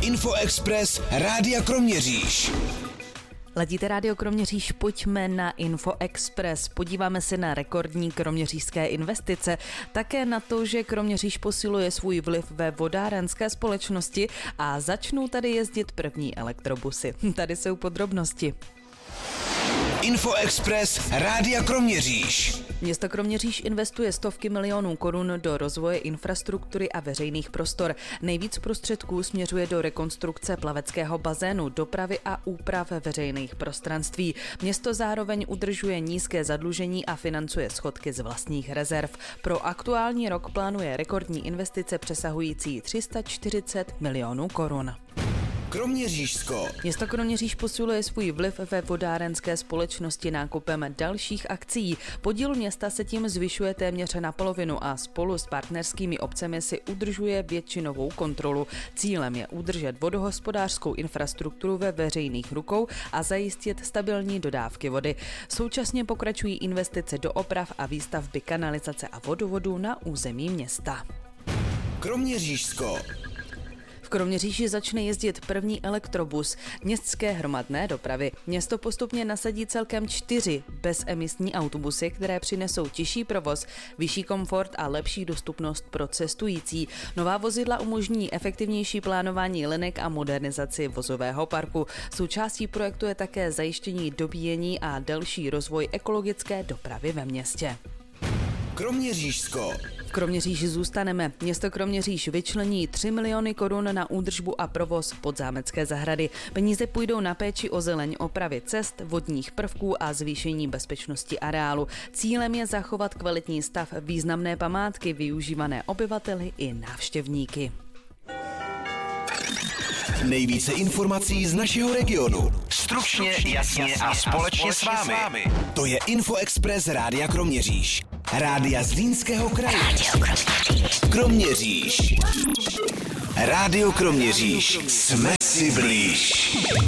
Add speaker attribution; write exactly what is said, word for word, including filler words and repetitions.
Speaker 1: Infoexpress Rádia Kroměříž.
Speaker 2: Ladíte Rádio Kroměříž, pojďme na Infoexpress. Podíváme se na rekordní kroměřížské investice, také na to, že Kroměříž posiluje svůj vliv ve vodárenské společnosti a začnou tady jezdit první elektrobusy. Tady jsou podrobnosti.
Speaker 1: Infoexpress Rádia Kroměříž.
Speaker 2: Město Kroměříž investuje stovky milionů korun do rozvoje infrastruktury a veřejných prostor. Nejvíc prostředků směřuje do rekonstrukce plaveckého bazénu, dopravy a úprav veřejných prostranství. Město zároveň udržuje nízké zadlužení a financuje schodky z vlastních rezerv. Pro aktuální rok plánuje rekordní investice přesahující tři sta čtyřicet milionů korun.
Speaker 1: Kroměřížsko.
Speaker 2: Město Kroměříž posiluje svůj vliv ve vodárenské společnosti nákupem dalších akcií. Podíl města se tím zvyšuje téměř na polovinu a spolu s partnerskými obcemi si udržuje většinovou kontrolu. Cílem je udržet vodohospodářskou infrastrukturu ve veřejných rukou a zajistit stabilní dodávky vody. Současně pokračují investice do oprav a výstavby kanalizace a vodovodu na území města.
Speaker 1: Kroměřížsko.
Speaker 2: V Kroměříži začne jezdit první elektrobus městské hromadné dopravy. Město postupně nasadí celkem čtyři bezemisní autobusy, které přinesou těžší provoz, vyšší komfort a lepší dostupnost pro cestující. Nová vozidla umožní efektivnější plánování linek a modernizaci vozového parku. Součástí projektu je také zajištění dobíjení a další rozvoj ekologické dopravy ve městě.
Speaker 1: Kroměřížsko.
Speaker 2: V Kroměříži zůstaneme. Město Kroměříž vyčlení tři miliony korun na údržbu a provoz podzámecké zahrady. Peníze půjdou na péči o zeleň, opravy cest, vodních prvků a zvýšení bezpečnosti areálu. Cílem je zachovat kvalitní stav významné památky využívané obyvateli i návštěvníky.
Speaker 1: Nejvíce informací z našeho regionu. Stručně, jasně a společně s vámi. To je Infoexpress Rádia Kroměříž. Rádia Zlínského kraje. Kroměříž. Rádio Kroměříž. Jsme si blíž.